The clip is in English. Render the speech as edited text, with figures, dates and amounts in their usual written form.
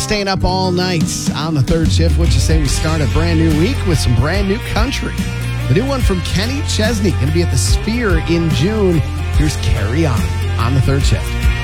staying up all night on the third shift. What you say we start a brand new week with some brand new country? The new one from Kenny Chesney, going to be at the Sphere in June. Here's Carry On the third shift.